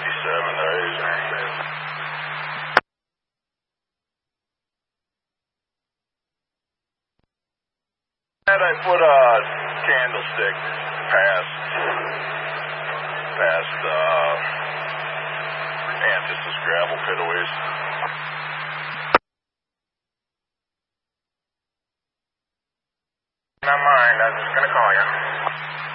And I put a candlestick past and just this gravel pit a ways. Not mine, I was just gonna call you.